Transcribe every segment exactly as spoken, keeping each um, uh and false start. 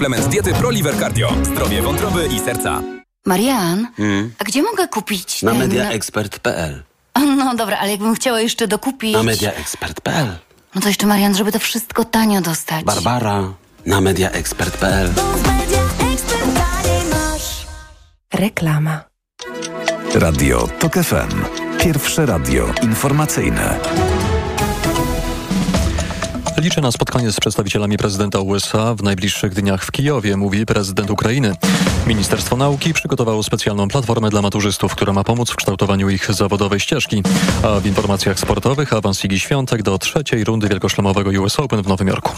Suplement diety ProLiver Cardio. Zdrowie wątroby i serca. Marian, Hmm? a gdzie mogę kupić Na ten... mediaexpert kropka p l. No dobra, ale jakbym chciała jeszcze dokupić... Na mediaexpert kropka p l. No to jeszcze, Marian, żeby to wszystko tanio dostać. Barbara, na mediaexpert kropka p l. Reklama. Radio TOK F M. Pierwsze radio informacyjne. Liczę na spotkanie z przedstawicielami prezydenta U S A w najbliższych dniach w Kijowie, mówi prezydent Ukrainy. Ministerstwo Nauki przygotowało specjalną platformę dla maturzystów, która ma pomóc w kształtowaniu ich zawodowej ścieżki. A w informacjach sportowych awans Igi Świątek do trzeciej rundy wielkoszlemowego U S Open w Nowym Jorku.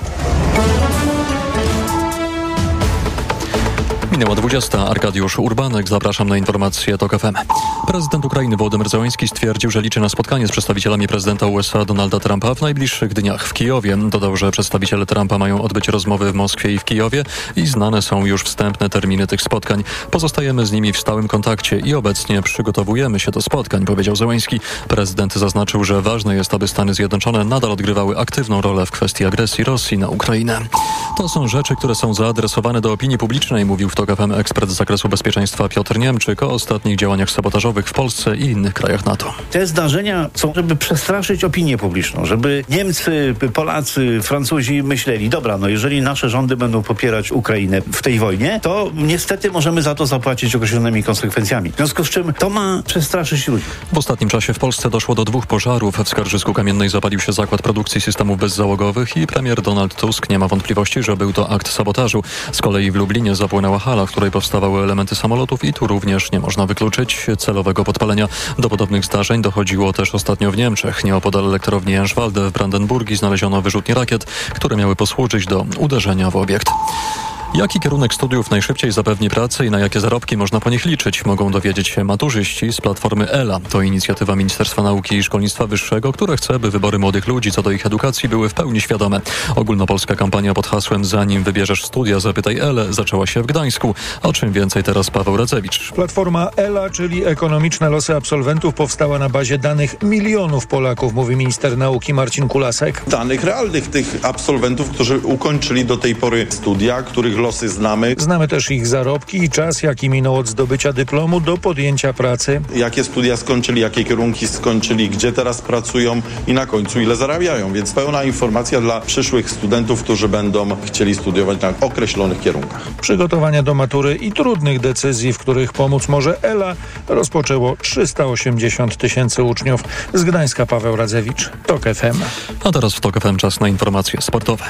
Minęła dwudziesta. Arkadiusz Urbanek. Zapraszam na informacje TOK F M. Prezydent Ukrainy Wołodymyr Zełenski stwierdził, że liczy na spotkanie z przedstawicielami prezydenta U S A Donalda Trumpa w najbliższych dniach w Kijowie. Dodał, że przedstawiciele Trumpa mają odbyć rozmowy w Moskwie i w Kijowie i znane są już wstępne terminy tych spotkań. Pozostajemy z nimi w stałym kontakcie i obecnie przygotowujemy się do spotkań, powiedział Zełenski. Prezydent zaznaczył, że ważne jest, aby Stany Zjednoczone nadal odgrywały aktywną rolę w kwestii agresji Rosji na Ukrainę. To są rzeczy, które są zaadresowane do opinii publicznej, mówił w TOK F M ekspert z zakresu bezpieczeństwa Piotr Niemczyk o ostatnich działaniach sabotażowych w Polsce i innych krajach NATO. Te zdarzenia są, żeby przestraszyć opinię publiczną, żeby Niemcy, Polacy, Francuzi myśleli, dobra, no jeżeli nasze rządy będą popierać Ukrainę w tej wojnie, to niestety możemy za to zapłacić określonymi konsekwencjami. W związku z czym to ma przestraszyć ludzi. W ostatnim czasie w Polsce doszło do dwóch pożarów. W Skarżysku Kamiennej zapalił się zakład produkcji systemów bezzałogowych i premier Donald Tusk nie ma wątpliwości, że był to akt sabotażu. Z kolei w Lublinie zapłynęła hala, w której powstawały elementy samolotów i tu również nie można wykluczyć celowego podpalenia. Do podobnych zdarzeń dochodziło też ostatnio w Niemczech. Nieopodal elektrowni Enschwalde w Brandenburgii znaleziono wyrzutnie rakiet, które miały posłużyć do uderzenia w obiekt. Jaki kierunek studiów najszybciej zapewni pracę i na jakie zarobki można po nich liczyć, mogą dowiedzieć się maturzyści z platformy ELA. To inicjatywa Ministerstwa Nauki i Szkolnictwa Wyższego, która chce, by wybory młodych ludzi co do ich edukacji były w pełni świadome. Ogólnopolska kampania pod hasłem "Zanim wybierzesz studia, zapytaj ELę" zaczęła się w Gdańsku. O czym więcej teraz Paweł Radzewicz. Platforma ELA, czyli Ekonomiczne Losy Absolwentów, powstała na bazie danych milionów Polaków, mówi minister nauki Marcin Kulasek. Danych realnych tych absolwentów, którzy ukończyli do tej pory studia, których losy znamy. Znamy też ich zarobki i czas, jaki minął od zdobycia dyplomu do podjęcia pracy. Jakie studia skończyli, jakie kierunki skończyli, gdzie teraz pracują i na końcu ile zarabiają. Więc pełna informacja dla przyszłych studentów, którzy będą chcieli studiować na określonych kierunkach. Przygotowania do matury i trudnych decyzji, w których pomóc może ELA, rozpoczęło trzysta osiemdziesiąt tysięcy uczniów. Z Gdańska Paweł Radzewicz, TOK F M. A teraz w TOK F M czas na informacje sportowe.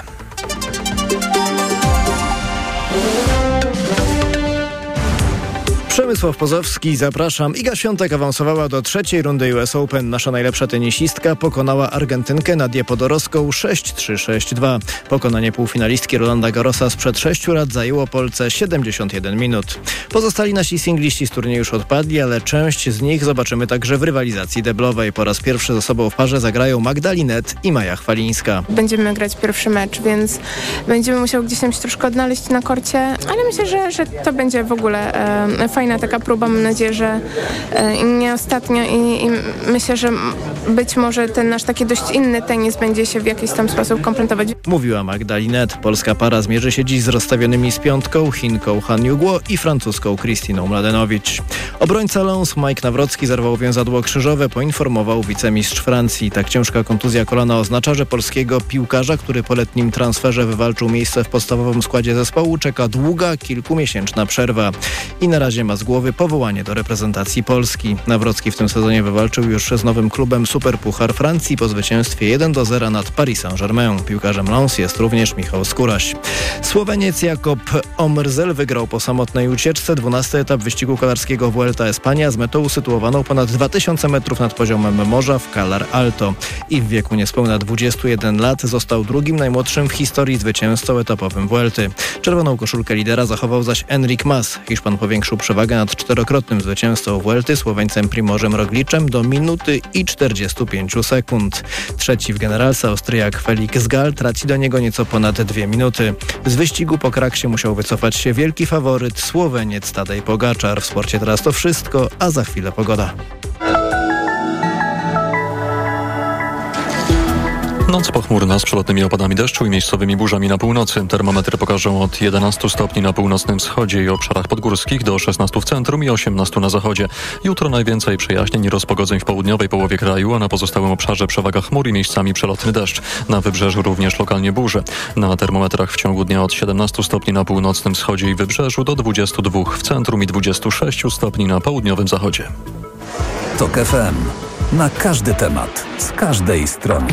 Przemysław Pozowski, zapraszam. Iga Świątek awansowała do trzeciej rundy U S Open. Nasza najlepsza tenisistka pokonała Argentynkę Nadię Podoroską sześć trzy sześć dwa. Pokonanie półfinalistki Rolanda Garrosa sprzed sześciu lat zajęło Polce siedemdziesiąt jeden minut. Pozostali nasi singliści z turnieju już odpadli, ale część z nich zobaczymy także w rywalizacji deblowej. Po raz pierwszy ze sobą w parze zagrają Magdalinet i Maja Chwalińska. Będziemy grać pierwszy mecz, więc będziemy musiały gdzieś tam się troszkę odnaleźć na korcie, ale myślę, że, że to będzie w ogóle e, fajne. Taka próba, mam nadzieję, że e, nie ostatnia i, i myślę, że być może ten nasz taki dość inny tenis będzie się w jakiś tam sposób kompletować. Mówiła Magdalinet. Polska para zmierzy się dziś z rozstawionymi z piątką Chinką Han Yu-guo i francuską Krystyną Mladenowicz. Obrońca Lens Mike Nawrocki zerwał więzadło krzyżowe, poinformował wicemistrz Francji. Tak ciężka kontuzja kolana oznacza, że polskiego piłkarza, który po letnim transferze wywalczył miejsce w podstawowym składzie zespołu, czeka długa, kilkumiesięczna przerwa. I na razie ma z głowy powołanie do reprezentacji Polski. Nawrocki w tym sezonie wywalczył już z nowym klubem Superpuchar Francji po zwycięstwie jeden do zera nad Paris Saint-Germain. Piłkarzem Lens jest również Michał Skóraś. Słoweniec Jakob Omerzel wygrał po samotnej ucieczce dwunasty etap wyścigu kolarskiego Vuelta Espania z metą usytuowaną ponad dwa tysiące metrów nad poziomem morza w Calar Alto. I w wieku niespełna dwudziestu jeden lat został drugim najmłodszym w historii zwycięzcą etapowym Vuelty. Czerwoną koszulkę lidera zachował zaś Enric Mas. Hiszpan powiększył przewagę nad czterokrotnym zwycięzcą Vuelty Słoweńcem Primożem Rogliczem do minuty i czterdziestu pięciu sekund. Trzeci w generalce Austriak Felix Gall traci do niego nieco ponad dwie minuty. Z wyścigu po kraksie musiał wycofać się wielki faworyt Słoweniec Tadej Pogaczar. W sporcie teraz to wszystko, a za chwilę pogoda. Noc pochmurna z przelotnymi opadami deszczu i miejscowymi burzami na północy. Termometry pokażą od jedenastu stopni na północnym wschodzie i obszarach podgórskich do szesnastu w centrum i osiemnastu na zachodzie. Jutro najwięcej przejaśnień i rozpogodzeń w południowej połowie kraju, a na pozostałym obszarze przewaga chmur i miejscami przelotny deszcz. Na wybrzeżu również lokalnie burze. Na termometrach w ciągu dnia od siedemnastu stopni na północnym wschodzie i wybrzeżu do dwudziestu dwóch w centrum i dwudziestu sześciu stopni na południowym zachodzie. TOK F M. Na każdy temat, z każdej strony.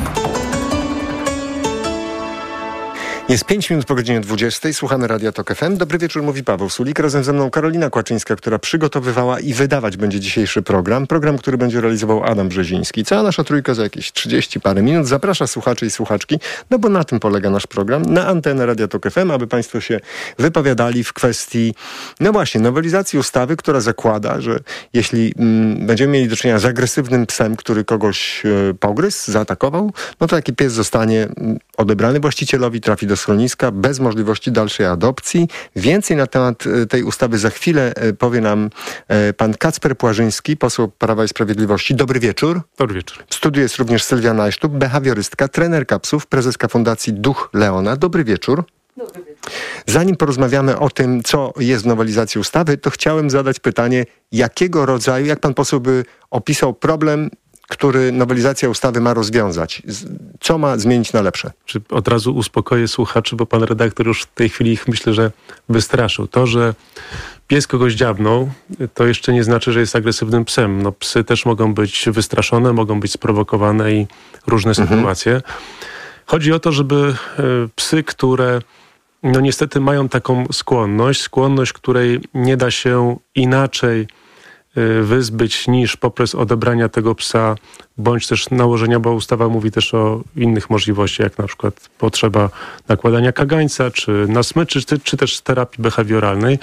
Jest pięć minut po godzinie dwudziestej. Słuchamy Radia Tok F M. Dobry wieczór, mówi Paweł Sulik. Razem ze mną Karolina Kłaczyńska, która przygotowywała i wydawać będzie dzisiejszy program. Program, który będzie realizował Adam Brzeziński. Cała nasza trójka za jakieś trzydzieści parę minut zaprasza słuchaczy i słuchaczki, no bo na tym polega nasz program, na antenę Radia Tok F M, aby państwo się wypowiadali w kwestii, no właśnie, nowelizacji ustawy, która zakłada, że jeśli mm, będziemy mieli do czynienia z agresywnym psem, który kogoś e, pogryzł, zaatakował, no to taki pies zostanie mm, odebrany właścicielowi, trafi do schroniska bez możliwości dalszej adopcji. Więcej na temat tej ustawy za chwilę powie nam pan Kacper Płażyński, poseł Prawa i Sprawiedliwości. Dobry wieczór. Dobry wieczór. W studiu jest również Sylwia Najsztub, behawiorystka, trenerka psów, prezeska Fundacji Duch Leona. Dobry wieczór. Dobry wieczór. Zanim porozmawiamy o tym, co jest w nowelizacji ustawy, to chciałem zadać pytanie, jakiego rodzaju, jak pan poseł by opisał problem, który nowelizacja ustawy ma rozwiązać? Co ma zmienić na lepsze? Czy od razu uspokoję słuchaczy, bo pan redaktor już w tej chwili ich, myślę, że wystraszył. To, że pies kogoś dziabnął, to jeszcze nie znaczy, że jest agresywnym psem. No, psy też mogą być wystraszone, mogą być sprowokowane i różne mhm. sytuacje. Chodzi o to, żeby psy, które no niestety mają taką skłonność, skłonność, której nie da się inaczej wyzbyć niż poprzez odebrania tego psa, bądź też nałożenia, bo ustawa mówi też o innych możliwościach, jak na przykład potrzeba nakładania kagańca, czy na smyczy, czy, czy też terapii behawioralnej.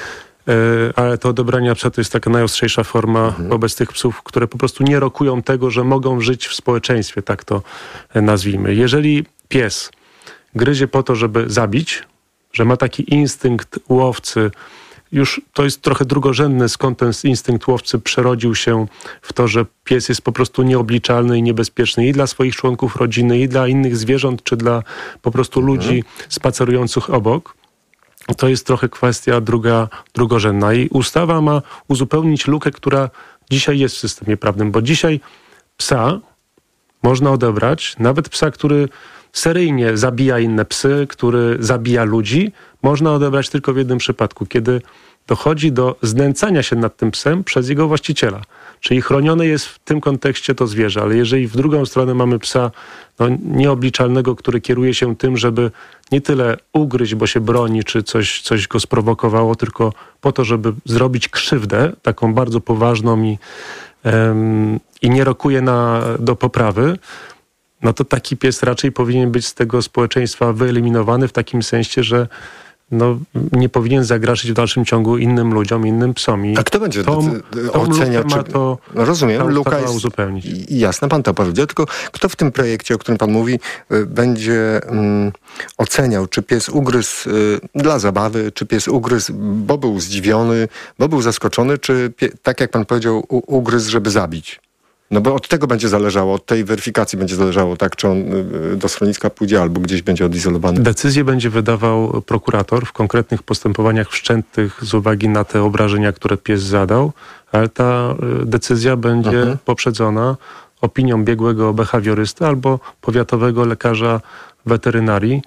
Ale to odebrania psa to jest taka najostrzejsza forma mhm. wobec tych psów, które po prostu nie rokują tego, że mogą żyć w społeczeństwie, tak to nazwijmy. Jeżeli pies gryzie po to, żeby zabić, że ma taki instynkt łowcy, już to jest trochę drugorzędne, skąd ten instynkt łowcy przerodził się w to, że pies jest po prostu nieobliczalny i niebezpieczny i dla swoich członków rodziny, i dla innych zwierząt, czy dla po prostu mhm. ludzi spacerujących obok. To jest trochę kwestia druga, drugorzędna. I ustawa ma uzupełnić lukę, która dzisiaj jest w systemie prawnym, bo dzisiaj psa można odebrać, nawet psa, który seryjnie zabija inne psy, który zabija ludzi, można odebrać tylko w jednym przypadku, kiedy dochodzi do znęcania się nad tym psem przez jego właściciela. Czyli chronione jest w tym kontekście to zwierzę, ale jeżeli w drugą stronę mamy psa no, nieobliczalnego, który kieruje się tym, żeby nie tyle ugryźć, bo się broni, czy coś, coś go sprowokowało, tylko po to, żeby zrobić krzywdę, taką bardzo poważną i, um, i nie rokuje na, do poprawy, no to taki pies raczej powinien być z tego społeczeństwa wyeliminowany w takim sensie, że no, nie powinien zagrażać w dalszym ciągu innym ludziom, innym psom. I a kto będzie tą, tą oceniał? Lukę ma to, no rozumiem, ta luka jest uzupełnić. Jasne, pan to powiedział, tylko kto w tym projekcie, o którym pan mówi, będzie um, oceniał, czy pies ugryzł y, dla zabawy, czy pies ugryzł, bo był zdziwiony, bo był zaskoczony, czy pie, tak jak pan powiedział, u, ugryzł, żeby zabić? No bo od tego będzie zależało, od tej weryfikacji będzie zależało, tak, czy on do schroniska pójdzie albo gdzieś będzie odizolowany. Decyzję będzie wydawał prokurator w konkretnych postępowaniach wszczętych z uwagi na te obrażenia, które pies zadał, ale ta decyzja będzie mhm. poprzedzona opinią biegłego behawiorysty albo powiatowego lekarza weterynarii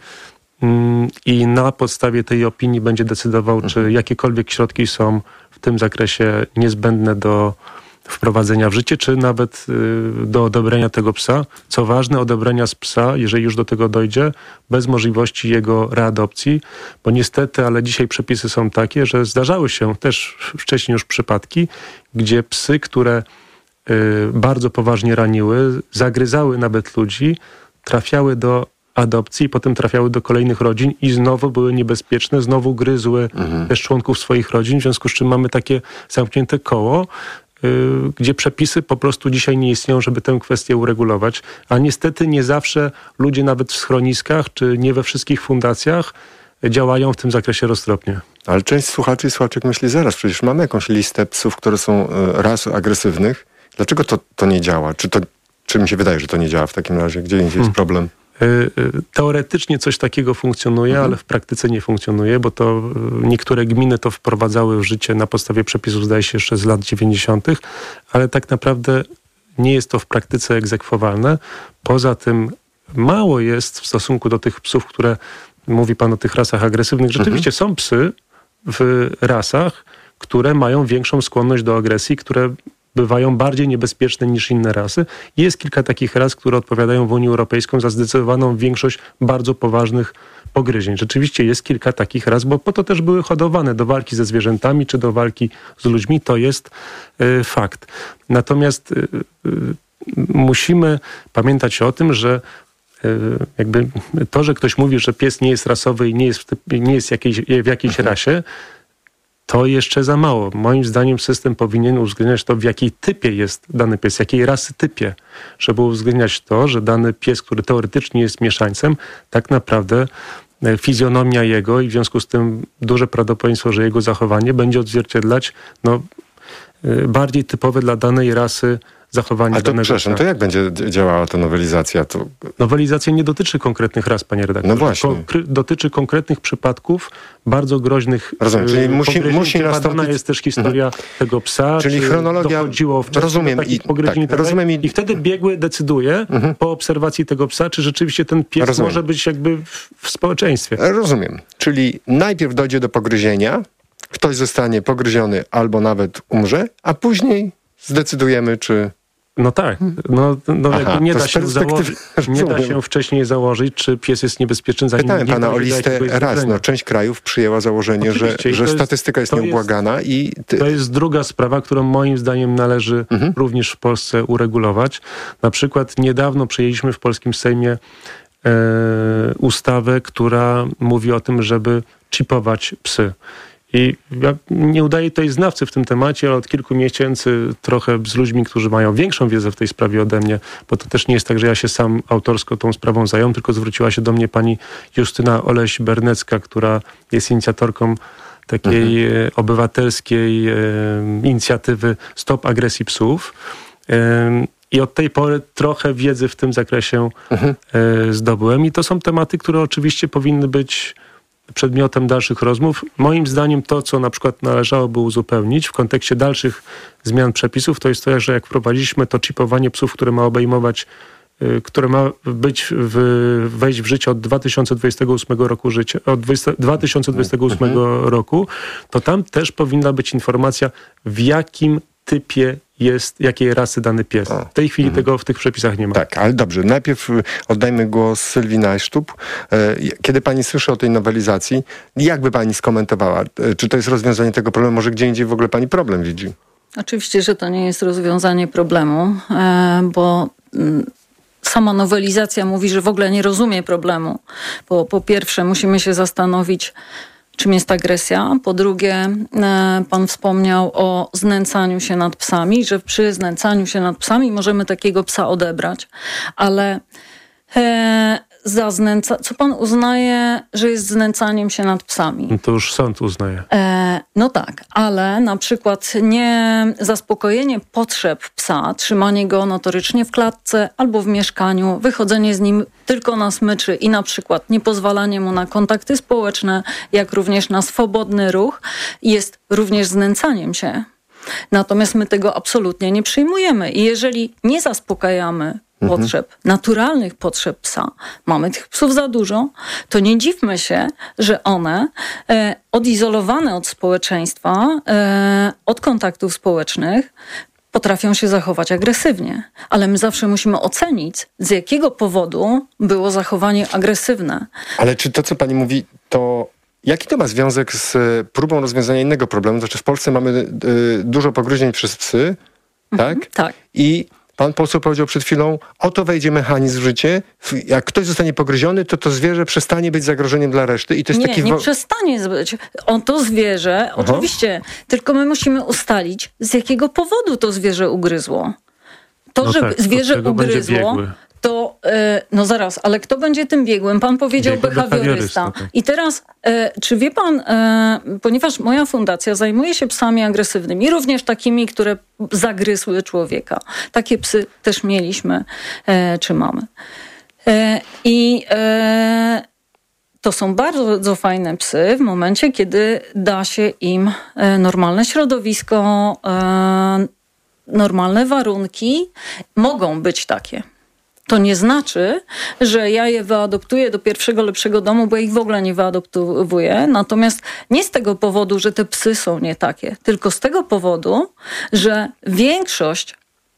i na podstawie tej opinii będzie decydował, mhm. czy jakiekolwiek środki są w tym zakresie niezbędne do wprowadzenia w życie, czy nawet y, do odebrania tego psa. Co ważne, odebrania z psa, jeżeli już do tego dojdzie, bez możliwości jego readopcji, bo niestety, ale dzisiaj przepisy są takie, że zdarzały się też wcześniej już przypadki, gdzie psy, które y, bardzo poważnie raniły, zagryzały nawet ludzi, trafiały do adopcji, potem trafiały do kolejnych rodzin i znowu były niebezpieczne, znowu gryzły mhm. też członków swoich rodzin, w związku z czym mamy takie zamknięte koło, gdzie przepisy po prostu dzisiaj nie istnieją, żeby tę kwestię uregulować. A niestety nie zawsze ludzie nawet w schroniskach, czy nie we wszystkich fundacjach działają w tym zakresie roztropnie. Ale część słuchaczy i słuchaczek myśli, zaraz, przecież mamy jakąś listę psów, które są ras agresywnych. Dlaczego to, to nie działa? Czy, to, czy mi się wydaje, że to nie działa w takim razie? Gdzie indziej hmm. jest problem? Teoretycznie coś takiego funkcjonuje, mhm. ale w praktyce nie funkcjonuje, bo to niektóre gminy to wprowadzały w życie na podstawie przepisów, zdaje się, jeszcze z lat dziewięćdziesiątych, ale tak naprawdę nie jest to w praktyce egzekwowalne. Poza tym mało jest w stosunku do tych psów, które, mówi pan o tych rasach agresywnych, rzeczywiście mhm. są psy w rasach, które mają większą skłonność do agresji, które bywają bardziej niebezpieczne niż inne rasy. Jest kilka takich ras, które odpowiadają w Unii Europejskiej za zdecydowaną większość bardzo poważnych pogryzień. Rzeczywiście jest kilka takich ras, bo po to też były hodowane do walki ze zwierzętami czy do walki z ludźmi. To jest y, fakt. Natomiast y, y, musimy pamiętać o tym, że y, jakby to, że ktoś mówi, że pies nie jest rasowy i nie jest w, typ, nie jest jakiejś, w jakiejś mhm. rasie, to jeszcze za mało. Moim zdaniem system powinien uwzględniać to, w jakiej typie jest dany pies, jakiej rasy typie, żeby uwzględniać to, że dany pies, który teoretycznie jest mieszańcem, tak naprawdę fizjonomia jego i w związku z tym duże prawdopodobieństwo, że jego zachowanie będzie odzwierciedlać no, bardziej typowe dla danej rasy zachowanie A to, danego przepraszam, to jak będzie działała ta nowelizacja? To... Nowelizacja nie dotyczy konkretnych ras, panie redaktorze. No właśnie. Konkre- dotyczy konkretnych przypadków bardzo groźnych. Rozumiem, czyli musi, musi nastąpić... jest też historia mhm. tego psa. Czyli czy chronologia... dochodziło wcześniej rozumiem, do takich i, pogryzień. tak, rozumiem i... I wtedy biegły decyduje mhm. po obserwacji tego psa, czy rzeczywiście ten pies rozumiem. może być jakby w, w społeczeństwie. Rozumiem. Czyli najpierw dojdzie do pogryzienia, ktoś zostanie pogryziony albo nawet umrze, a później zdecydujemy, czy... No tak, no, no Aha, nie, da się założyć, nie da się wcześniej założyć, czy pies jest niebezpieczny, zanim Pytałem nie pana o listę raz. No, część krajów przyjęła założenie, że, że jest, statystyka jest nieubłagana. Jest, i ty... To jest druga sprawa, którą moim zdaniem należy mhm. również w Polsce uregulować. Na przykład niedawno przyjęliśmy w polskim Sejmie e, ustawę, która mówi o tym, żeby chipować psy. I ja nie udaję tutaj znawcy w tym temacie, ale od kilku miesięcy trochę z ludźmi, którzy mają większą wiedzę w tej sprawie ode mnie, bo to też nie jest tak, że ja się sam autorsko tą sprawą zająłem, tylko zwróciła się do mnie pani Justyna Oleś-Bernecka, która jest inicjatorką takiej mhm. obywatelskiej e, inicjatywy Stop Agresji Psów. E, I od tej pory trochę wiedzy w tym zakresie mhm. e, zdobyłem. I to są tematy, które oczywiście powinny być przedmiotem dalszych rozmów. Moim zdaniem to, co na przykład należałoby uzupełnić w kontekście dalszych zmian przepisów, to jest to, że jak wprowadziliśmy to chipowanie psów, które ma obejmować, które ma być w, wejść w życie od dwa tysiące dwudziestego ósmego roku życia, od dwa tysiące dwudziestego ósmego mhm. roku, to tam też powinna być informacja, w jakim typie jest, jakiej rasy dany pies. W tej chwili mhm. tego w tych przepisach nie ma. Tak, ale dobrze. Najpierw oddajmy głos Sylwii Najsztub. Kiedy pani słyszy o tej nowelizacji, jak by pani skomentowała? Czy to jest rozwiązanie tego problemu? Może gdzie indziej w ogóle pani problem widzi? Oczywiście, że to nie jest rozwiązanie problemu, bo sama nowelizacja mówi, że w ogóle nie rozumie problemu. Bo po pierwsze musimy się zastanowić, czym jest agresja. Po drugie, pan wspomniał o znęcaniu się nad psami, że przy znęcaniu się nad psami możemy takiego psa odebrać, ale e, za znęca... co pan uznaje, że jest znęcaniem się nad psami? No to już sąd uznaje. E, no tak, ale na przykład nie zaspokojenie potrzeb psa, trzymanie go notorycznie w klatce albo w mieszkaniu, wychodzenie z nim tylko na smyczy i na przykład nie pozwalanie mu na kontakty społeczne, jak również na swobodny ruch, jest również znęcaniem się. Natomiast my tego absolutnie nie przyjmujemy. I jeżeli nie zaspokajamy potrzeb, mhm. naturalnych potrzeb psa, mamy tych psów za dużo, to nie dziwmy się, że one e, odizolowane od społeczeństwa, e, od kontaktów społecznych, potrafią się zachować agresywnie. Ale my zawsze musimy ocenić, z jakiego powodu było zachowanie agresywne. Ale czy to, co pani mówi, to jaki to ma związek z próbą rozwiązania innego problemu? Znaczy w Polsce mamy y, dużo pogryzień przez psy, mhm, tak? Tak. I pan poseł powiedział przed chwilą, oto wejdzie mechanizm w życie, jak ktoś zostanie pogryziony, to to zwierzę przestanie być zagrożeniem dla reszty. I to jest nie, taki nie wo- przestanie być. On to zwierzę, Aha. oczywiście, tylko my musimy ustalić, z jakiego powodu to zwierzę ugryzło. To, no że tak, zwierzę ugryzło, to e, no zaraz, ale kto będzie tym biegłym? Pan powiedział Biegły behawiorysta. Tak. I teraz, e, czy wie pan, e, ponieważ moja fundacja zajmuje się psami agresywnymi, również takimi, które zagryzły człowieka. Takie psy też mieliśmy, e, czy mamy. E, I e, to są bardzo fajne psy w momencie, kiedy da się im e, normalne środowisko, e, normalne warunki. Mogą być takie. To nie znaczy, że ja je wyadoptuję do pierwszego lepszego domu, bo ich w ogóle nie wyadoptowuję. Natomiast nie z tego powodu, że te psy są nie takie, tylko z tego powodu, że większość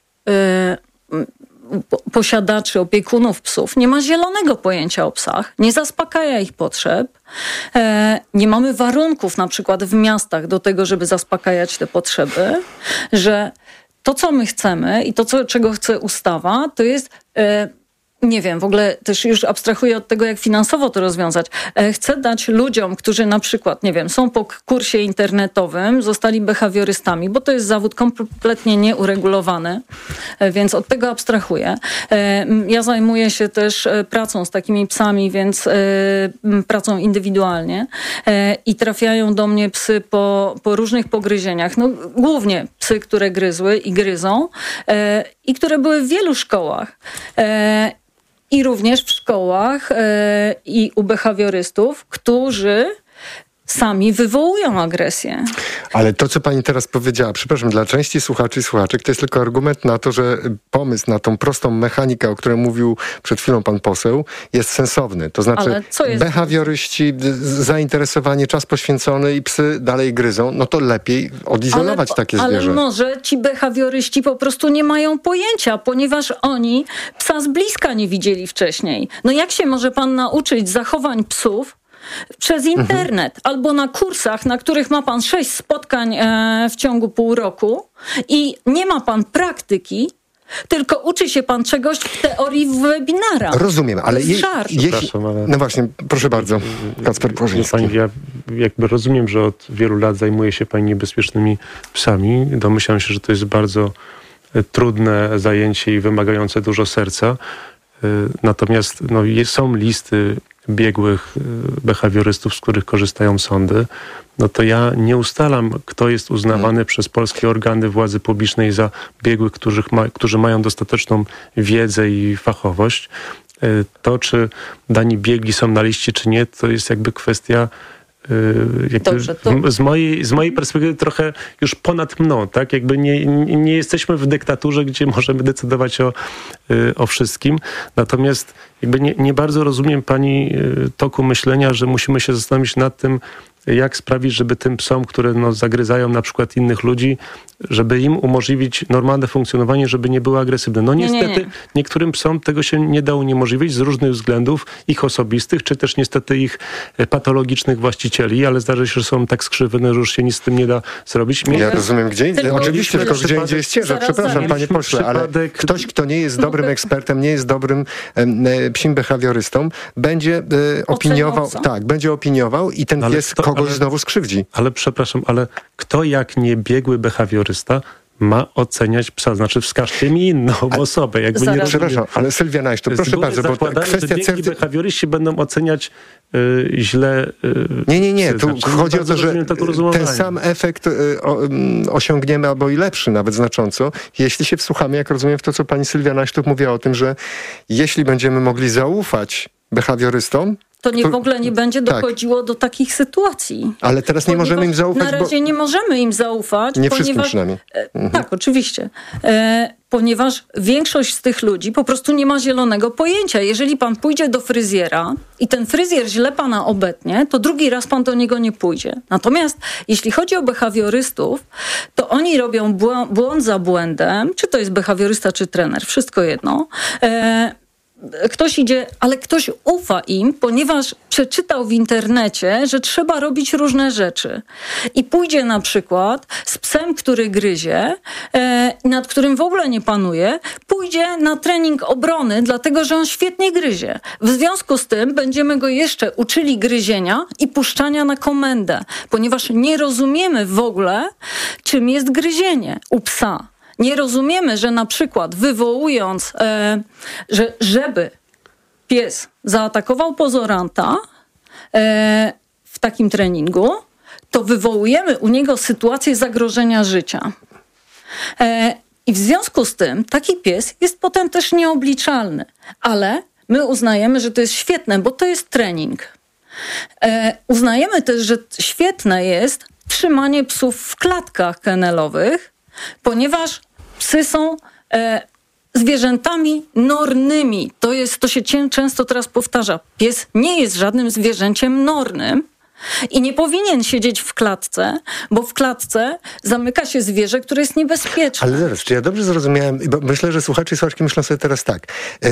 yy, posiadaczy, opiekunów psów nie ma zielonego pojęcia o psach, nie zaspokaja ich potrzeb. Yy, nie mamy warunków na przykład w miastach do tego, żeby zaspokajać te potrzeby, że to, co my chcemy i to, co, czego chce ustawa, to jest, e, nie wiem, w ogóle też już abstrahuję od tego, jak finansowo to rozwiązać. E, chcę dać ludziom, którzy na przykład, nie wiem, są po kursie internetowym, zostali behawiorystami, bo to jest zawód kompletnie nieuregulowany, e, więc od tego abstrahuję. E, ja zajmuję się też pracą z takimi psami, więc e, pracą indywidualnie e, i trafiają do mnie psy po, po różnych pogryzieniach. No, głównie psy, które gryzły i gryzą e, i które były w wielu szkołach. E, I również w szkołach e, i u behawiorystów, którzy sami wywołują agresję. Ale to, co pani teraz powiedziała, przepraszam, dla części słuchaczy i słuchaczek, to jest tylko argument na to, że pomysł na tą prostą mechanikę, o której mówił przed chwilą pan poseł, jest sensowny. To znaczy behawioryści, zainteresowanie, czas poświęcony i psy dalej gryzą, no to lepiej odizolować ale, takie ale zwierzę. Ale może ci behawioryści po prostu nie mają pojęcia, ponieważ oni psa z bliska nie widzieli wcześniej. No jak się może pan nauczyć zachowań psów przez internet, mhm. albo na kursach, na których ma pan sześć spotkań e, w ciągu pół roku i nie ma pan praktyki, tylko uczy się pan czegoś w teorii w webinarach. Rozumiem, ale je, jeśli... Ale... No właśnie, proszę bardzo, Kacper Płożyński. Pani, ja jakby rozumiem, że od wielu lat zajmuje się pani niebezpiecznymi psami. Domyślam się, że to jest bardzo trudne zajęcie i wymagające dużo serca. Natomiast no, są listy biegłych behawiorystów, z których korzystają sądy, no to ja nie ustalam, kto jest uznawany hmm. przez polskie organy władzy publicznej za biegłych, którzy, ma, którzy mają dostateczną wiedzę i fachowość. To, czy dani biegli są na liście, czy nie, to jest jakby kwestia Jakby Dobrze, to... z, mojej, z mojej perspektywy trochę już ponad mną, tak? Jakby nie, nie jesteśmy w dyktaturze, gdzie możemy decydować o, o wszystkim. Natomiast jakby nie, nie bardzo rozumiem pani toku myślenia, że musimy się zastanowić nad tym, jak sprawić, żeby tym psom, które no, zagryzają na przykład innych ludzi, żeby im umożliwić normalne funkcjonowanie, żeby nie były agresywne. No niestety nie, nie, nie. niektórym psom tego się nie da uniemożliwić z różnych względów, ich osobistych, czy też niestety ich patologicznych właścicieli, ale zdarza się, że są tak skrzywione, że już się nic z tym nie da zrobić. Ja rozumiem, gdzie indziej. Oczywiście, tylko gdzie indziej jest ciężar. Przepraszam, panie pośle, ale ktoś, kto nie jest dobrym ekspertem, nie jest dobrym e, psim behawiorystą, będzie e, opiniował, tak, będzie opiniował i ten ale pies kogoś ale, znowu skrzywdzi. Ale przepraszam, ale kto jak nie biegły behawiorysta ma oceniać psa? Znaczy wskażcie mi inną a, osobę. Jakby nie przepraszam, ale Sylwia Najsz, to proszę bardzo, bo kwestia... że biegli behawioryści będą oceniać y, źle... Y, nie, nie, nie. Tu znaczy, chodzi o to, że ten sam efekt y, o, y, osiągniemy, albo i lepszy nawet znacząco, jeśli się wsłuchamy, jak rozumiem, w to, co pani Sylwia Najsz tu mówiła o tym, że jeśli będziemy mogli zaufać behawiorystom, to nie w ogóle nie będzie dochodziło tak. do takich sytuacji. Ale teraz nie możemy im zaufać, na razie bo... nie możemy im zaufać. Nie ponieważ... wszystkim przynajmniej. Mhm. Tak, oczywiście. E, ponieważ większość z tych ludzi po prostu nie ma zielonego pojęcia. Jeżeli pan pójdzie do fryzjera i ten fryzjer źle pana obetnie, to drugi raz pan do niego nie pójdzie. Natomiast jeśli chodzi o behawiorystów, to oni robią błąd za błędem, czy to jest behawiorysta, czy trener, wszystko jedno. E, Ktoś idzie, ale ktoś ufa im, ponieważ przeczytał w internecie, że trzeba robić różne rzeczy. I pójdzie na przykład z psem, który gryzie, e, nad którym w ogóle nie panuje, pójdzie na trening obrony, dlatego że on świetnie gryzie. W związku z tym będziemy go jeszcze uczyli gryzienia i puszczania na komendę, ponieważ nie rozumiemy w ogóle, czym jest gryzienie u psa. Nie rozumiemy, że na przykład wywołując, e, że żeby pies zaatakował pozoranta e, w takim treningu, to wywołujemy u niego sytuację zagrożenia życia. E, I w związku z tym taki pies jest potem też nieobliczalny, ale my uznajemy, że to jest świetne, bo to jest trening. E, uznajemy też, że świetne jest trzymanie psów w klatkach kennelowych, ponieważ psy są e, zwierzętami nornymi. To jest, to się cię, często teraz powtarza. Pies nie jest żadnym zwierzęciem nornym i nie powinien siedzieć w klatce, bo w klatce zamyka się zwierzę, które jest niebezpieczne. Ale zaraz, czy ja dobrze zrozumiałem, bo myślę, że słuchacze i słuchaczki myślą sobie teraz tak.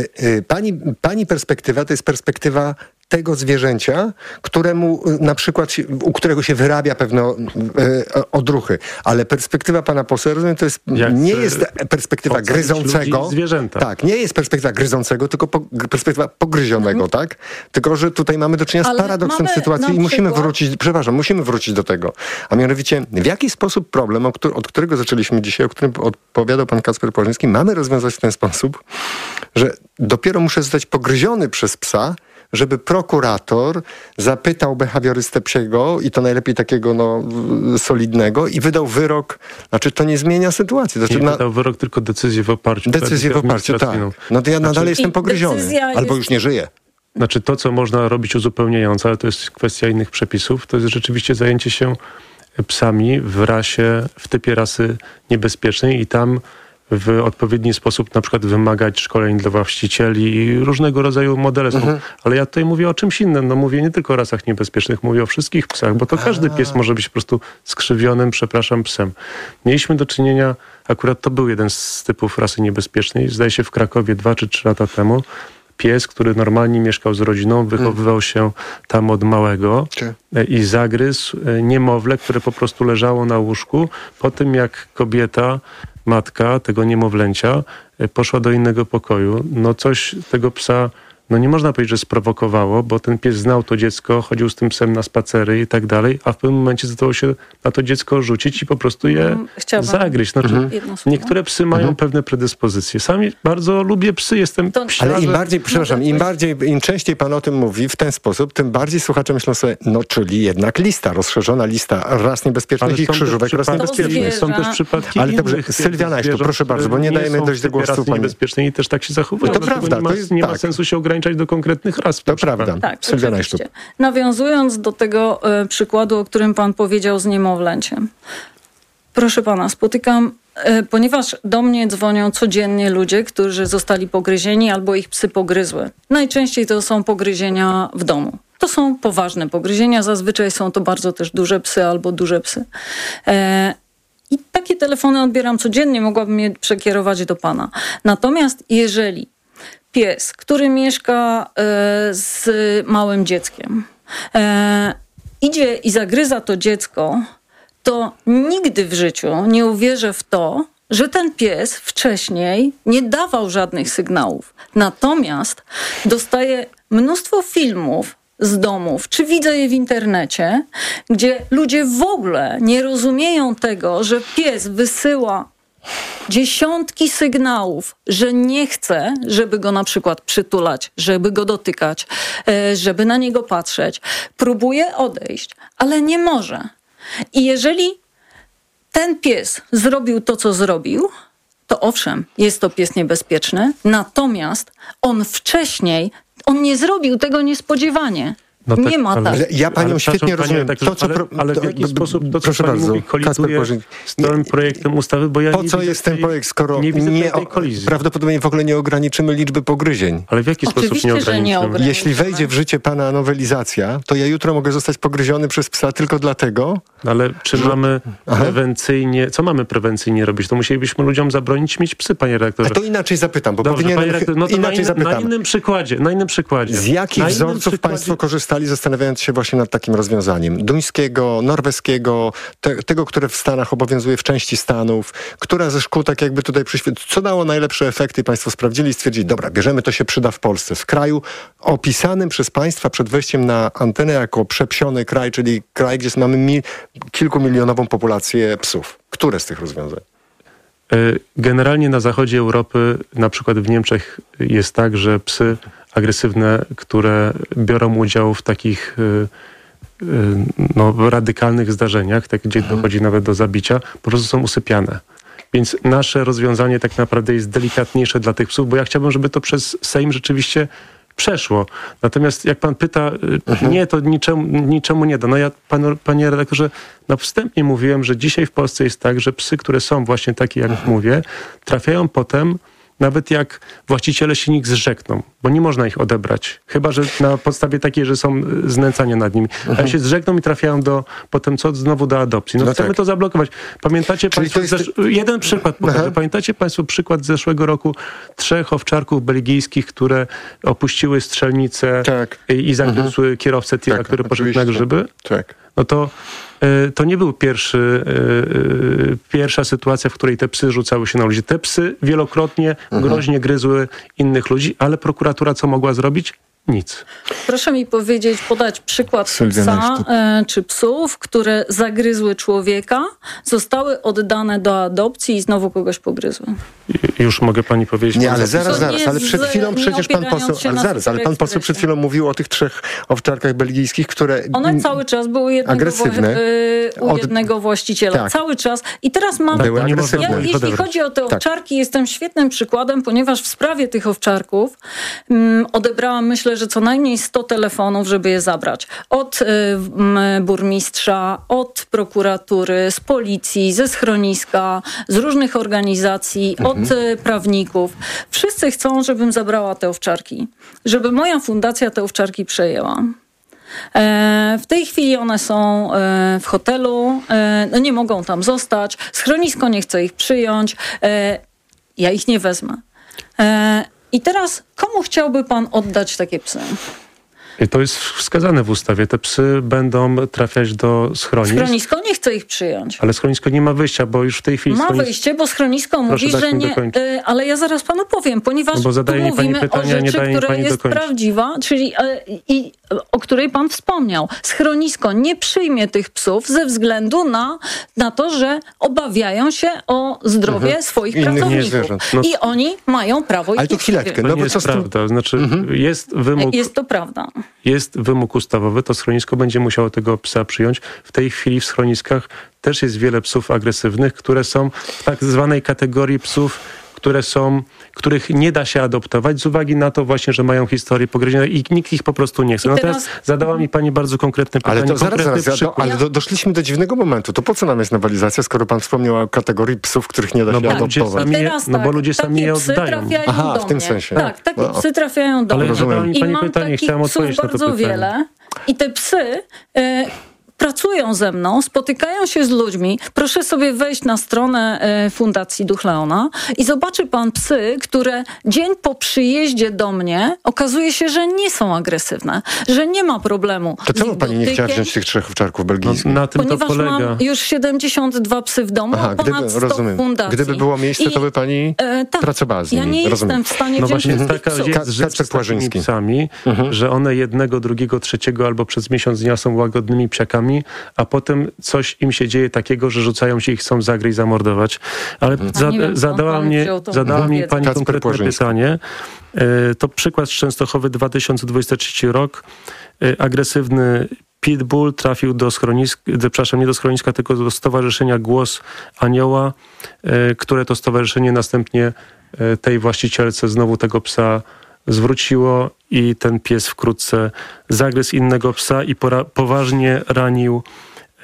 Pani, pani perspektywa to jest perspektywa tego zwierzęcia, któremu na przykład, u którego się wyrabia pewne e, odruchy. Ale perspektywa pana posła, rozumiem, to jest, nie jest perspektywa gryzącego. Zwierzęta. Tak, nie jest perspektywa gryzącego, tylko po, perspektywa pogryzionego, mhm. tak? Tylko, że tutaj mamy do czynienia z Ale paradoksem sytuacji i musimy przykład... wrócić, przepraszam, musimy wrócić do tego. A mianowicie, w jaki sposób problem, od, od którego zaczęliśmy dzisiaj, o którym odpowiadał pan Kacper Płażyński, mamy rozwiązać w ten sposób, że dopiero muszę zostać pogryziony przez psa, żeby prokurator zapytał behawiorystę psiego i to najlepiej takiego no, solidnego i wydał wyrok. Znaczy to nie zmienia sytuacji. To nie na... wydał wyrok, tylko decyzję w oparciu. Decyzję w oparciu, tak. No to ja nadal znaczy, jestem pogryziony. Albo jest... już nie żyję. Znaczy to, co można robić uzupełniająco, ale to jest kwestia innych przepisów, to jest rzeczywiście zajęcie się psami w rasie, w typie rasy niebezpiecznej i tam w odpowiedni sposób na przykład wymagać szkoleń dla właścicieli i różnego rodzaju modele są. Mhm. Ale ja tutaj mówię o czymś innym. No mówię nie tylko o rasach niebezpiecznych, mówię o wszystkich psach, bo to każdy pies może być po prostu skrzywionym, przepraszam, psem. Mieliśmy do czynienia, akurat to był jeden z typów rasy niebezpiecznej, zdaje się w Krakowie dwa czy trzy lata temu. Pies, który normalnie mieszkał z rodziną, wychowywał się tam od małego i zagryzł niemowlę, które po prostu leżało na łóżku po tym, jak kobieta, matka tego niemowlęcia poszła do innego pokoju. No coś tego psa, no nie można powiedzieć, że sprowokowało, bo ten pies znał to dziecko, chodził z tym psem na spacery i tak dalej, a w pewnym momencie zdało się na to dziecko rzucić i po prostu je Chciałbym. zagryźć. Znaczy, mhm. niektóre psy mają mhm. pewne predyspozycje. Sami bardzo lubię psy, jestem to, psiarzem. Ale im bardziej, przepraszam, im bardziej, im częściej pan o tym mówi w ten sposób, tym bardziej słuchacze myślą sobie, no czyli jednak lista, rozszerzona lista ras niebezpiecznych i krzyżówek ras niebezpiecznych. Są też przypadki Ale dobrze, Sylwia Najszto, proszę bardzo, bo nie dajemy dojść do głosu pani. Niebezpiecznej i też tak się zachowują. To prawda, nie ma, to jest, nie tak. ma sensu się ograniczać do konkretnych ras. To prawda. Tak, oczywiście. Nawiązując do tego e, przykładu, o którym pan powiedział z niemowlęciem. Proszę pana, spotykam, e, ponieważ do mnie dzwonią codziennie ludzie, którzy zostali pogryzieni albo ich psy pogryzły. Najczęściej to są pogryzienia w domu. To są poważne pogryzienia, zazwyczaj są to bardzo też duże psy albo duże psy. E, I takie telefony odbieram codziennie, mogłabym je przekierować do pana. Natomiast jeżeli pies, który mieszka e, z małym dzieckiem, e, idzie i zagryza to dziecko, to nigdy w życiu nie uwierzę w to, że ten pies wcześniej nie dawał żadnych sygnałów. Natomiast dostaje mnóstwo filmów z domów, czy widzę je w internecie, gdzie ludzie w ogóle nie rozumieją tego, że pies wysyła dziesiątki sygnałów, że nie chce, żeby go na przykład przytulać, żeby go dotykać, żeby na niego patrzeć. Próbuje odejść, ale nie może. I jeżeli ten pies zrobił to, co zrobił, to owszem, jest to pies niebezpieczny, natomiast on wcześniej, on nie zrobił tego niespodziewanie. No tak, nie ma tak. Ale ja panią ale, świetnie rozumiem. Tak, to, co ale, pro... ale w jaki to, sposób to, co proszę pani bardzo, mówi, koliduje z tym projektem ustawy, bo ja po nie co widzę jest ten projekt, skoro nie, nie o, prawdopodobnie w ogóle nie ograniczymy liczby pogryzień? Ale w jaki Oczywiście, sposób nie ograniczymy? nie ograniczymy? Jeśli wejdzie w życie pana nowelizacja, to ja jutro mogę zostać pogryziony przez psa tylko dlatego... Ale czy że... mamy prewencyjnie... Co mamy prewencyjnie robić? To musielibyśmy ludziom zabronić mieć psy, panie redaktorze. A to inaczej zapytam, bo Dobrze, powinienem... panie redaktor, no to inaczej na, in, zapytam. na innym przykładzie, na innym przykładzie. Z jakich wzorców przykładzie... państwo korzystali, zastanawiając się właśnie nad takim rozwiązaniem? Duńskiego, norweskiego, te, tego, które w Stanach obowiązuje w części Stanów, która ze szkół tak jakby tutaj przyświetla, co dało najlepsze efekty, państwo sprawdzili i stwierdzili, dobra, bierzemy, to się przyda w Polsce. W kraju opisanym przez państwa przed wejściem na antenę jako przepsiony kraj, czyli kraj, gdzie mamy mi, kilkumilionową populację psów. Które z tych rozwiązań? Generalnie na zachodzie Europy, na przykład w Niemczech jest tak, że psy agresywne, które biorą udział w takich no, radykalnych zdarzeniach, tak, gdzie mhm. dochodzi nawet do zabicia, po prostu są usypiane. Więc nasze rozwiązanie tak naprawdę jest delikatniejsze dla tych psów, bo ja chciałbym, żeby to przez Sejm rzeczywiście przeszło. Natomiast jak pan pyta, mhm. nie, to niczemu, niczemu nie da. No ja, panu, panie redaktorze, na wstępnie mówiłem, że dzisiaj w Polsce jest tak, że psy, które są właśnie takie, jak mhm. mówię, trafiają potem, nawet jak właściciele się nich zrzekną, bo nie można ich odebrać. Chyba że na podstawie takiej, że są znęcania nad nimi. Mhm. Ale się zrzekną i trafiają do, potem co? Znowu do adopcji. No, no chcemy tak. to zablokować. Pamiętacie Czyli państwo, jest... zesz... jeden przykład pokażę. Pamiętacie państwo przykład z zeszłego roku trzech owczarków belgijskich, które opuściły strzelnicę tak. i, i zagryzły mhm. kierowcę tira, tak, który poszedł na grzyby? Tak. No to to nie był pierwszy, yy, pierwsza sytuacja, w której te psy rzucały się na ludzi. Te psy wielokrotnie mhm. groźnie gryzły innych ludzi, ale prokuratura co mogła zrobić? Nic. Proszę mi powiedzieć, podać przykład psa e, czy psów, które zagryzły człowieka, zostały oddane do adopcji i znowu kogoś pogryzły. I, już mogę pani powiedzieć. Nie, ale zaraz, zaraz, ale przed chwilą przecież pan poseł, ale zaraz, ale pan poseł przed chwilą mówił o tych trzech owczarkach belgijskich, które... One cały czas były jednego wo- y, u Od... jednego właściciela. Tak. Cały czas. I teraz mamy... Były agresywne. Ja, jeśli chodzi o te owczarki, tak. jestem świetnym przykładem, ponieważ w sprawie tych owczarków um, odebrałam, myślę, że co najmniej sto telefonów, żeby je zabrać. Od y, m, burmistrza, od prokuratury, z policji, ze schroniska, z różnych organizacji, mhm. od y, prawników. Wszyscy chcą, żebym zabrała te owczarki. Żeby moja fundacja te owczarki przejęła. E, w tej chwili one są e, w hotelu. E, no nie mogą tam zostać. Schronisko nie chce ich przyjąć. E, ja ich nie wezmę. E, I teraz, komu chciałby pan oddać takie psy? To jest wskazane w ustawie. Te psy będą trafiać do schronisk. Schronisko nie chce ich przyjąć. Ale schronisko nie ma wyjścia, bo już w tej chwili... Ma schronisk... wyjście, bo schronisko Proszę mówi, że nie... Y, ale ja zaraz panu powiem, ponieważ no bo zadaje tu mówimy pytania, o rzeczy, nie daje która jest dokończyć. prawdziwa, czyli y, i, o której pan wspomniał. Schronisko nie przyjmie tych psów ze względu na, na to, że obawiają się o zdrowie mhm. swoich Innych pracowników. No. I oni mają prawo... Ale to chwileczkę. To no nie jest prawda. Znaczy, mhm. jest wymóg... Jest to prawda. Jest wymóg ustawowy, to schronisko będzie musiało tego psa przyjąć. W tej chwili w schroniskach też jest wiele psów agresywnych, które są w tak zwanej kategorii psów, które są, których nie da się adoptować z uwagi na to właśnie, że mają historię pogryzienia i nikt ich po prostu nie chce. No teraz, teraz zadała mi pani bardzo konkretne pytanie. Ale to zaraz, zaraz, do, ale do, doszliśmy do dziwnego momentu. To po co nam jest nowelizacja, skoro pan wspomniał o kategorii psów, których nie da no się adoptować? Sami, tak, no bo ludzie sami je oddają. Aha, w tym sensie. Tak, takie no. psy trafiają do mnie. Ale zadała mi pani I mam pytanie, chciałam odpowiedzieć na to bardzo pytanie. wiele. I te psy... Y- pracują ze mną, spotykają się z ludźmi. Proszę sobie wejść na stronę e, Fundacji Duch Leona i zobaczy pan psy, które dzień po przyjeździe do mnie okazuje się, że nie są agresywne, że nie ma problemu. To czemu pani nie chciała wziąć tych trzech owczarków belgijskich? No, na tym Ponieważ to polega. mam już siedemdziesiąt dwa psy w domu, Aha, ponad gdyby, sto rozumiem. fundacji. Gdyby było miejsce, to by pani e, tak. pracowała z nimi. Ja nie rozumiem. jestem w stanie no wziąć właśnie tych taka psów. jest rzecz z takimi psami, mhm. że one jednego, drugiego, trzeciego albo przez miesiąc dnia są łagodnymi psiakami, a potem coś im się dzieje takiego, że rzucają się i chcą zagryźć, zamordować. Ale mhm. za, wiem, zadała mnie, zadała mnie pani Kacper konkretne Płażyński. pytanie. To przykład z Częstochowy, dwa tysiące dwudziesty trzeci rok. Agresywny pitbull trafił do schroniska, przepraszam, nie do schroniska, tylko do Stowarzyszenia Głos Anioła, które to stowarzyszenie następnie tej właścicielce znowu tego psa zwróciło i ten pies wkrótce zagryzł innego psa i pora- poważnie ranił e,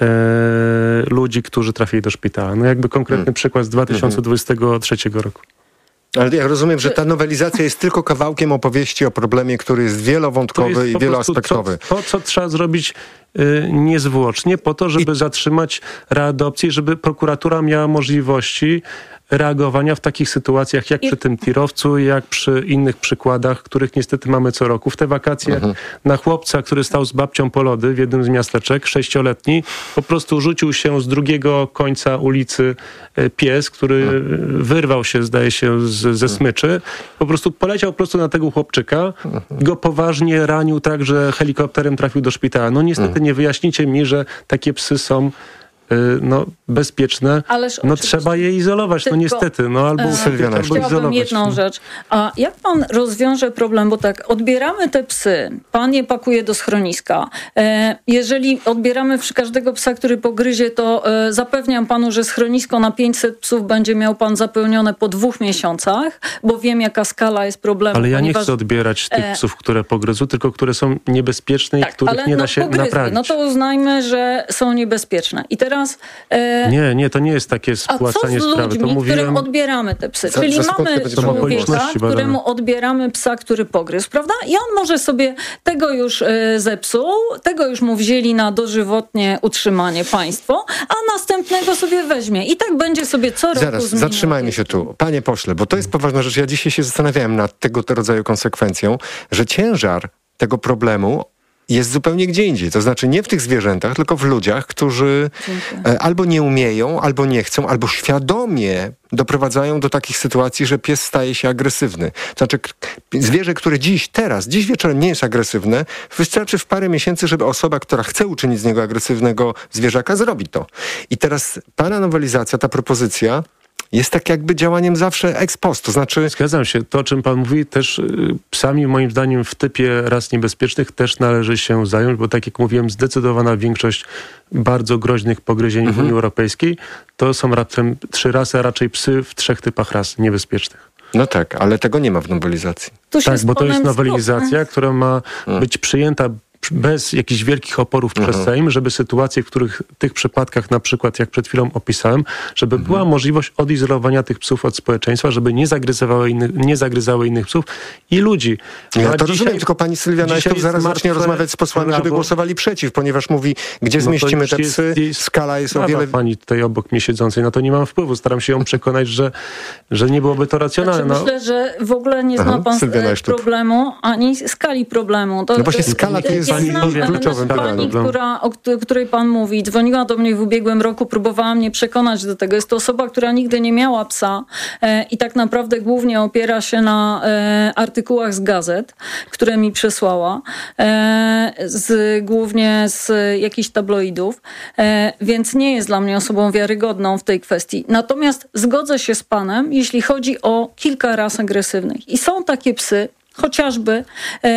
ludzi, którzy trafili do szpitala. No jakby konkretny hmm. przykład z dwa tysiące dwudziestego trzeciego roku. Ale ja rozumiem, że ta nowelizacja jest tylko kawałkiem opowieści o problemie, który jest wielowątkowy jest i wieloaspektowy. To, to, co trzeba zrobić y, niezwłocznie po to, żeby I... zatrzymać readopcję, żeby prokuratura miała możliwości reagowania w takich sytuacjach, jak I... przy tym tirowcu, jak przy innych przykładach, których niestety mamy co roku. W te wakacje mhm. na chłopca, który stał z babcią po lody w jednym z miasteczek, sześcioletni, po prostu rzucił się z drugiego końca ulicy pies, który mhm. wyrwał się, zdaje się, z, ze smyczy. Po prostu poleciał prosto na tego chłopczyka, mhm. go poważnie ranił tak, że helikopterem trafił do szpitala. No niestety mhm. nie wyjaśnicie mi, że takie psy są no, bezpieczne, Ależ no oczywiście. trzeba je izolować, Tylko, no niestety, no albo, e, albo chciałabym izolować. jedną rzecz. A jak pan rozwiąże problem, bo tak, odbieramy te psy, pan je pakuje do schroniska. E, jeżeli odbieramy przy każdego psa, który pogryzie, to e, zapewniam panu, że schronisko na pięćset psów będzie miał pan zapełnione po dwóch miesiącach, bo wiem, jaka skala jest problemu. Ale ja ponieważ, nie chcę odbierać tych e, psów, które pogryzły, tylko które są niebezpieczne tak, i których ale nie no, da się pogryzły. naprawić. No to uznajmy, że są niebezpieczne. I teraz... E, Nie, nie, to nie jest takie A co spłacanie z sprawy. ludźmi, To mówiłem... którym odbieramy te psy? Za- Czyli za sekundkę mamy będzie człowieka, okoliczności któremu badane. odbieramy psa, który pogryzł, prawda? I on może sobie tego już e, zepsuł, tego już mu wzięli na dożywotnie utrzymanie państwo, a następnego sobie weźmie. I tak będzie sobie co roku Zaraz, zmieniał. zatrzymajmy się tu. Panie pośle, bo to jest poważna rzecz. Ja dzisiaj się zastanawiałem nad tego rodzaju konsekwencją, że ciężar tego problemu jest zupełnie gdzie indziej. To znaczy nie w tych zwierzętach, tylko w ludziach, którzy e, albo nie umieją, albo nie chcą, albo świadomie doprowadzają do takich sytuacji, że pies staje się agresywny. To znaczy k- zwierzę, które dziś, teraz, dziś wieczorem nie jest agresywne, wystarczy w parę miesięcy, żeby osoba, która chce uczynić z niego agresywnego zwierzaka, zrobi to. I teraz pana nowelizacja, ta propozycja jest tak jakby działaniem zawsze ex post, to znaczy... Zgadzam się. To, o czym pan mówi, też y, psami moim zdaniem w typie ras niebezpiecznych też należy się zająć, bo tak jak mówiłem, zdecydowana większość bardzo groźnych pogryzień Mhm. w Unii Europejskiej to są raptem trzy rasy, a raczej psy w trzech typach ras niebezpiecznych. No tak, ale tego nie ma w nowelizacji. Tu się Tak, z bo to jest panem nowelizacja, która ma Mm. być przyjęta bez jakichś wielkich oporów przez Mhm. Sejm, żeby sytuacje, w których w tych przypadkach, na przykład jak przed chwilą opisałem, żeby Mhm. była możliwość odizolowania tych psów od społeczeństwa, żeby nie zagryzały innych, nie zagryzały innych psów i ludzi. Ja A to dzisiaj- rozumiem, tylko pani Sylwia dzisiaj Najsztów jest zaraz zacznie martwe rozmawiać z posłami, żeby prawo. głosowali przeciw, ponieważ mówi, gdzie No to zmieścimy już te jest- psy, jest skala jest o sprawa wiele... pani tutaj obok mnie siedzącej, na to nie mam wpływu. Staram się ją przekonać, że, że nie byłoby to racjonalne. Znaczy, No, myślę, że w ogóle nie zna Aha, pan Sylwia e, Najsztub. problemu, ani skali problemu. To, No właśnie e, skala to ja jest znam, kluczowym e, kluczowym pani, pytaniem. która, o któ- której pan mówi, dzwoniła do mnie w ubiegłym roku, próbowała mnie przekonać do tego. Jest to osoba, która nigdy nie miała psa e, i tak naprawdę głównie opiera się na e, artykułach z gazet, które mi przesłała, e, z, głównie z jakichś tabloidów, e, więc nie jest dla mnie osobą wiarygodną w tej kwestii. Natomiast zgodzę się z panem, jeśli chodzi o kilka ras agresywnych. I są takie psy, chociażby e,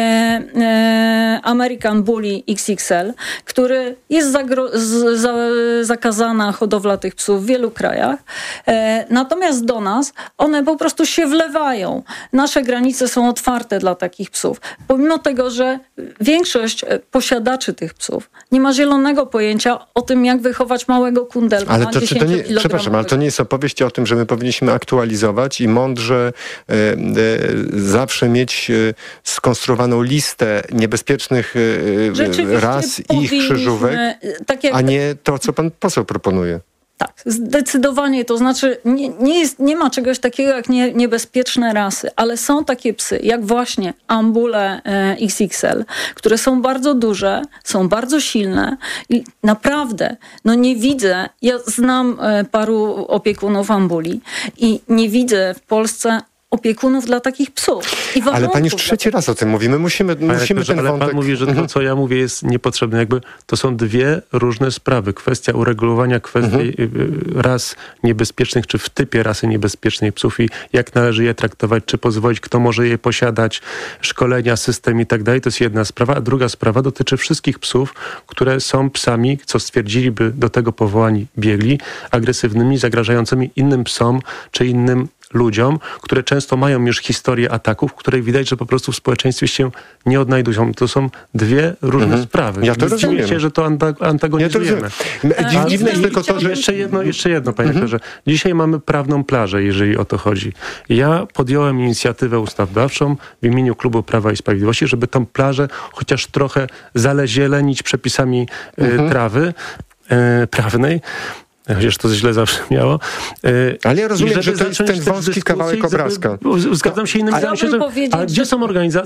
e, American Bully X X L, który jest zagro- z, za, zakazana hodowla tych psów w wielu krajach. E, natomiast do nas one po prostu się wlewają. Nasze granice są otwarte dla takich psów. Pomimo tego, że większość e, posiadaczy tych psów nie ma zielonego pojęcia o tym, jak wychować małego kundelka. Ale to, czy to nie, dziesięciokilogramowego. przepraszam, ale to nie jest opowieść o tym, że my powinniśmy aktualizować i mądrze e, e, zawsze mieć e, skonstruowaną listę niebezpiecznych e, Rzeczywiście ras i ich powinniśmy, krzyżówek, tak jak a nie to, co pan poseł proponuje. Tak, zdecydowanie. To znaczy nie, nie, jest, nie ma czegoś takiego jak nie, niebezpieczne rasy, ale są takie psy, jak właśnie Ambule e, X X L, które są bardzo duże, są bardzo silne i naprawdę, no nie widzę, ja znam e, paru opiekunów Ambuli i nie widzę w Polsce opiekunów dla takich psów. I Ale pani już warunków trzeci raz o tym mówi. My musimy, Panie musimy rektorze, ten ale wątek... pan mówi, że to, co ja mówię, jest niepotrzebne. Jakby to są dwie różne sprawy. Kwestia uregulowania kwestii Mhm. ras niebezpiecznych, czy w typie rasy niebezpiecznej psów i jak należy je traktować, czy pozwolić, kto może je posiadać, szkolenia, system i tak dalej. To jest jedna sprawa. A druga sprawa dotyczy wszystkich psów, które są psami, co stwierdziliby do tego powołani biegli, agresywnymi, zagrażającymi innym psom, czy innym ludziom, które często mają już historię ataków, której widać, że po prostu w społeczeństwie się nie odnajdują. To są dwie różne Mhm. sprawy. Ja to Nie dziwię rozumiem. się, że to anta- antagonizujemy. Ja to rozumiem. A- Dziwne jest tylko to, że... Jeszcze jedno, jeszcze jedno, panie Mhm. rektorze. Dzisiaj mamy prawną plażę, jeżeli o to chodzi. Ja podjąłem inicjatywę ustawodawczą w imieniu Klubu Prawa i Sprawiedliwości, żeby tą plażę chociaż trochę zalezielenić przepisami e, Mhm. trawy e, prawnej. Chociaż to źle zabrzmiało. E, Ale ja rozumiem, i żeby że to jest zacząć ten też wąski dyskusję, kawałek żeby- obrazka. Zgadzam się innym Ale zdaniem się, chciałabym że... powiedzieć, Ale gdzie że- są organizacje?